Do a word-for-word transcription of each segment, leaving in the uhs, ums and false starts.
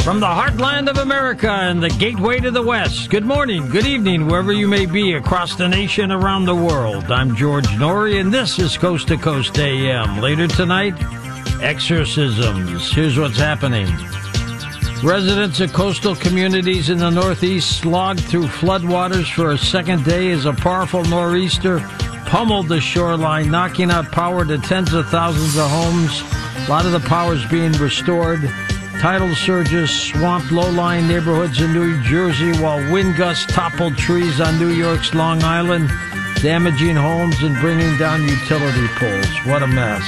From the heartland of America and the gateway to the West, good morning, good evening, wherever you may be across the nation, around the world. I'm George Norrie, and this is Coast to Coast A M. Later tonight, exorcisms. Here's what's happening. Residents of coastal communities in the Northeast slogged through floodwaters for a second day as a powerful nor'easter pummeled the shoreline, knocking out power to tens of thousands of homes. A lot of the power is being restored. Tidal surges swamped low-lying neighborhoods in New Jersey, while wind gusts toppled trees on New York's Long Island, damaging homes and bringing down utility poles. What a mess.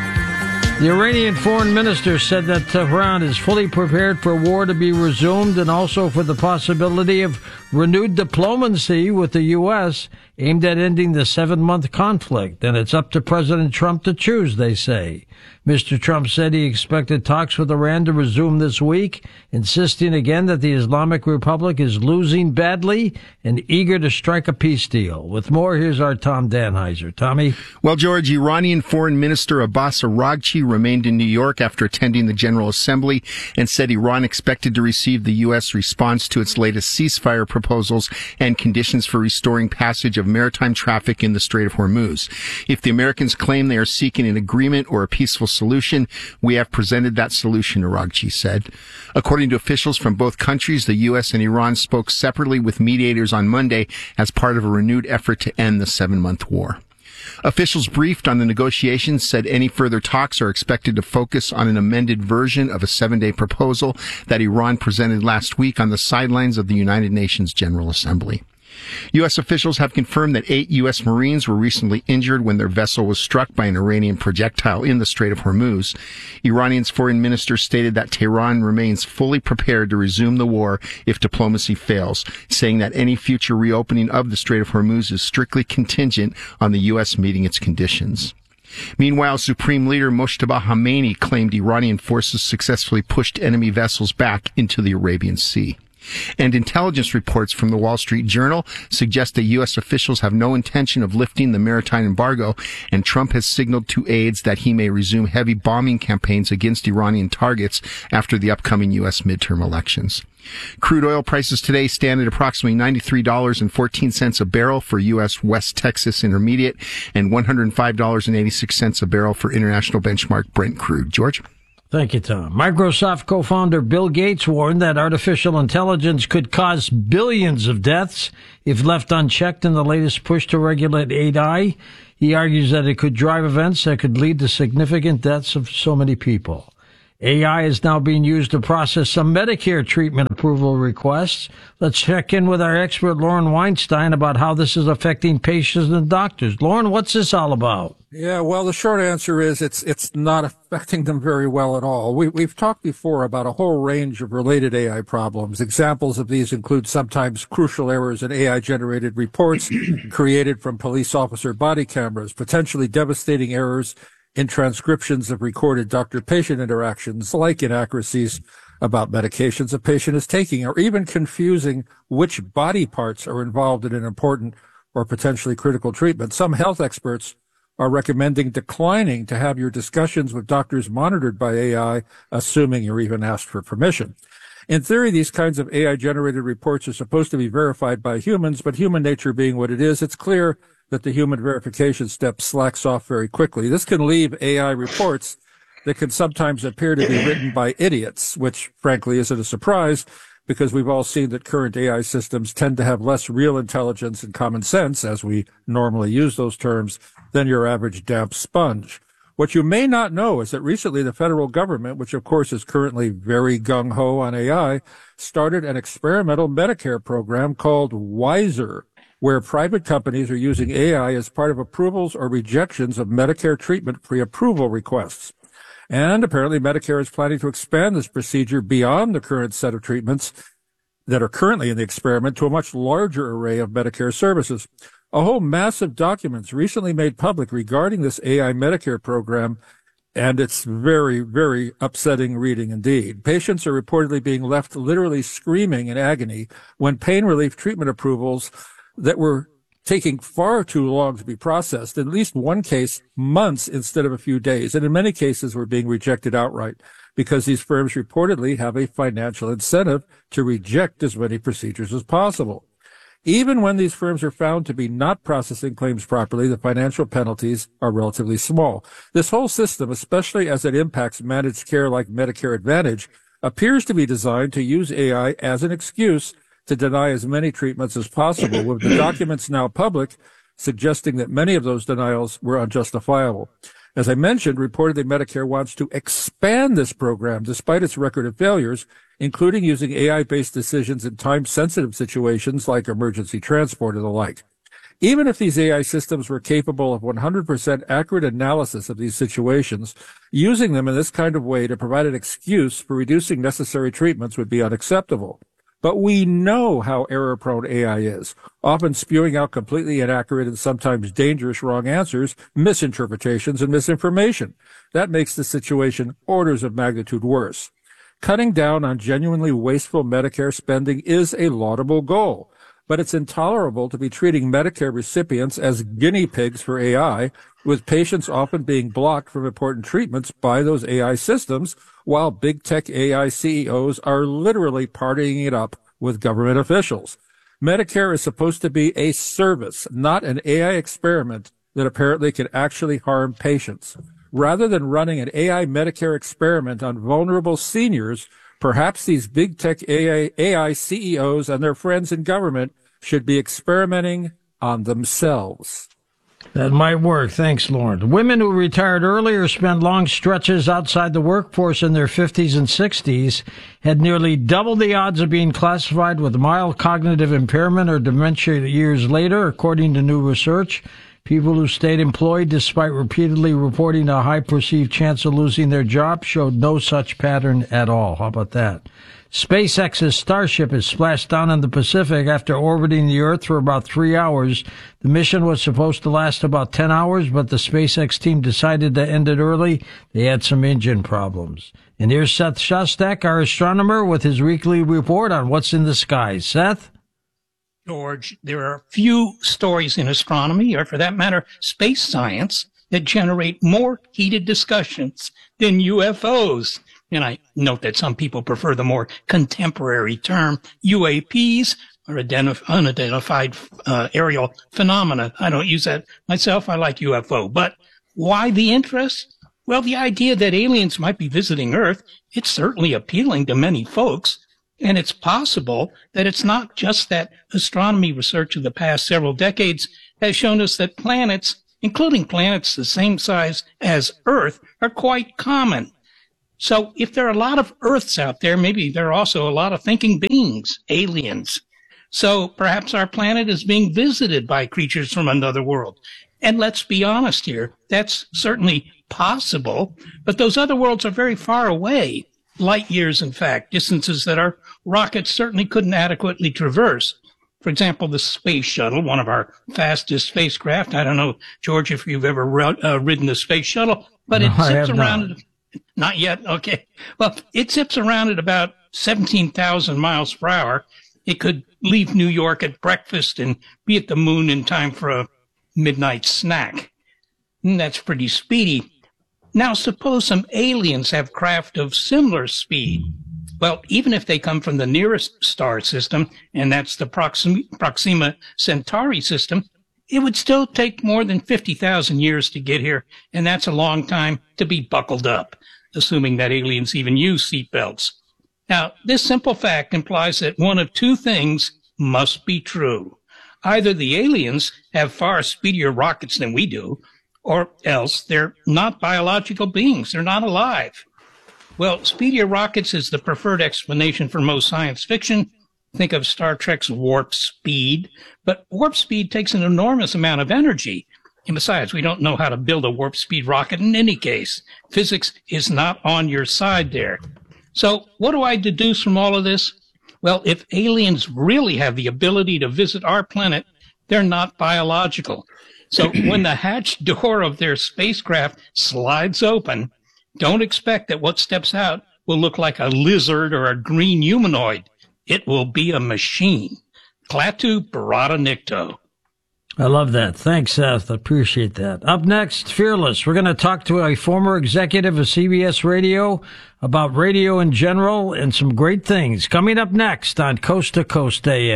The Iranian foreign minister said that Tehran is fully prepared for war to be resumed and also for the possibility of renewed diplomacy with the U S aimed at ending the seven-month conflict. And it's up to President Trump to choose, they say. Mister Trump said he expected talks with Iran to resume this week, insisting again that the Islamic Republic is losing badly and eager to strike a peace deal. With more, here's our Tom Danheiser. Tommy? Well, George, Iranian Foreign Minister Abbas Araghchi remained in New York after attending the General Assembly and said Iran expected to receive the U S response to its latest ceasefire proposals and conditions for restoring passage of maritime traffic in the Strait of Hormuz. If the Americans claim they are seeking an agreement or a peaceful solution, we have presented that solution, Araghchi said. According to officials from both countries, the U S and Iran spoke separately with mediators on Monday as part of a renewed effort to end the seven-month war. Officials briefed on the negotiations said any further talks are expected to focus on an amended version of a seven-day proposal that Iran presented last week on the sidelines of the United Nations General Assembly. U S officials have confirmed that eight U S Marines were recently injured when their vessel was struck by an Iranian projectile in the Strait of Hormuz. Iran's foreign minister stated that Tehran remains fully prepared to resume the war if diplomacy fails, saying that any future reopening of the Strait of Hormuz is strictly contingent on the U S meeting its conditions. Meanwhile, Supreme Leader Mojtaba Khamenei claimed Iranian forces successfully pushed enemy vessels back into the Arabian Sea. And intelligence reports from the Wall Street Journal suggest that U S officials have no intention of lifting the maritime embargo, and Trump has signaled to aides that he may resume heavy bombing campaigns against Iranian targets after the upcoming U S midterm elections. Crude oil prices today stand at approximately ninety-three dollars and fourteen cents a barrel for U S West Texas Intermediate and one hundred five dollars and eighty-six cents a barrel for international benchmark Brent crude. George? Thank you, Tom. Microsoft co-founder Bill Gates warned that artificial intelligence could cause billions of deaths if left unchecked in the latest push to regulate A I. He argues that it could drive events that could lead to significant deaths of so many people. A I is now being used to process some Medicare treatment approval requests. Let's check in with our expert, Lauren Weinstein, about how this is affecting patients and doctors. Lauren, what's this all about? Yeah, well, the short answer is it's it's not affecting them very well at all. We, we've talked before about a whole range of related A I problems. Examples of these include sometimes crucial errors in A I-generated reports created from police officer body cameras, potentially devastating errors in transcriptions of recorded doctor-patient interactions, like inaccuracies about medications a patient is taking, or even confusing which body parts are involved in an important or potentially critical treatment. Some health experts are recommending declining to have your discussions with doctors monitored by A I, assuming you're even asked for permission. In theory, these kinds of A I-generated reports are supposed to be verified by humans, but human nature being what it is, it's clear that the human verification step slacks off very quickly. This can leave A I reports that can sometimes appear to be written by idiots, which frankly isn't a surprise because we've all seen that current A I systems tend to have less real intelligence and common sense, as we normally use those terms, than your average damp sponge. What you may not know is that recently the federal government, which of course is currently very gung-ho on A I, started an experimental Medicare program called WISER, where private companies are using A I as part of approvals or rejections of Medicare treatment pre-approval requests. And apparently Medicare is planning to expand this procedure beyond the current set of treatments that are currently in the experiment to a much larger array of Medicare services. A whole mass of documents recently made public regarding this A I Medicare program, and it's very, very upsetting reading indeed. Patients are reportedly being left literally screaming in agony when pain relief treatment approvals that were taking far too long to be processed. In at least one case, months instead of a few days. And in many cases, were being rejected outright because these firms reportedly have a financial incentive to reject as many procedures as possible. Even when these firms are found to be not processing claims properly, the financial penalties are relatively small. This whole system, especially as it impacts managed care like Medicare Advantage, appears to be designed to use A I as an excuse to deny as many treatments as possible, with the documents now public suggesting that many of those denials were unjustifiable. As I mentioned, reportedly Medicare wants to expand this program despite its record of failures, including using A I-based decisions in time-sensitive situations like emergency transport and the like. Even if these A I systems were capable of one hundred percent accurate analysis of these situations, using them in this kind of way to provide an excuse for reducing necessary treatments would be unacceptable. But we know how error-prone A I is, often spewing out completely inaccurate and sometimes dangerous wrong answers, misinterpretations, and misinformation. That makes the situation orders of magnitude worse. Cutting down on genuinely wasteful Medicare spending is a laudable goal, but it's intolerable to be treating Medicare recipients as guinea pigs for A I, with patients often being blocked from important treatments by those A I systems, while big tech A I C E Os are literally partying it up with government officials. Medicare is supposed to be a service, not an A I experiment that apparently can actually harm patients. Rather than running an A I Medicare experiment on vulnerable seniors, perhaps these big tech A I, A I C E Os and their friends in government should be experimenting on themselves. That might work. Thanks, Lauren. Women who retired early or spent long stretches outside the workforce in their fifties and sixties had nearly double the odds of being classified with mild cognitive impairment or dementia years later, according to new research. People who stayed employed despite repeatedly reporting a high perceived chance of losing their job showed no such pattern at all. How about that? SpaceX's Starship has splashed down in the Pacific after orbiting the Earth for about three hours. The mission was supposed to last about ten hours, but the SpaceX team decided to end it early. They had some engine problems. And here's Seth Shostak, our astronomer, with his weekly report on what's in the skies. Seth? George, there are few stories in astronomy, or for that matter, space science, that generate more heated discussions than U F Os. And I note that some people prefer the more contemporary term U A Ps, or identif- unidentified uh, aerial phenomena. I don't use that myself. I like U F O. But why the interest? Well, the idea that aliens might be visiting Earth, it's certainly appealing to many folks. And it's possible that it's not just that astronomy research of the past several decades has shown us that planets, including planets the same size as Earth, are quite common. So if there are a lot of Earths out there, maybe there are also a lot of thinking beings, aliens. So perhaps our planet is being visited by creatures from another world. And let's be honest here, that's certainly possible, but those other worlds are very far away. Light years, in fact, distances that our rockets certainly couldn't adequately traverse. For example, the space shuttle, one of our fastest spacecraft. I don't know, George, if you've ever ri- uh, ridden the space shuttle, but it no, zips around. Not. At, not yet. Okay. Well, it zips around at about seventeen thousand miles per hour. It could leave New York at breakfast and be at the moon in time for a midnight snack. And that's pretty speedy. Now, suppose some aliens have craft of similar speed. Well, even if they come from the nearest star system, and that's the Proxima, Proxima Centauri system, it would still take more than fifty thousand years to get here, and that's a long time to be buckled up, assuming that aliens even use seatbelts. Now, this simple fact implies that one of two things must be true. Either the aliens have far speedier rockets than we do, or else they're not biological beings. They're not alive. Well, speedier rockets is the preferred explanation for most science fiction. Think of Star Trek's warp speed. But warp speed takes an enormous amount of energy. And besides, we don't know how to build a warp speed rocket in any case. Physics is not on your side there. So what do I deduce from all of this? Well, if aliens really have the ability to visit our planet, they're not biological. So when the hatch door of their spacecraft slides open, don't expect that what steps out will look like a lizard or a green humanoid. It will be a machine. Klaatu Barada Nikto. I love that. Thanks, Seth. I appreciate that. Up next, Fearless. We're going to talk to a former executive of C B S Radio about radio in general and some great things. Coming up next on Coast to Coast A M.